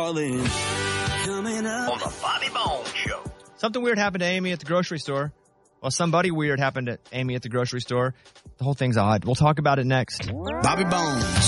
On the Bobby Bones Show. Something weird happened to Amy at the grocery store. Well, somebody weird happened to Amy at the grocery store. The whole thing's odd. We'll talk about it next. Bobby Bones.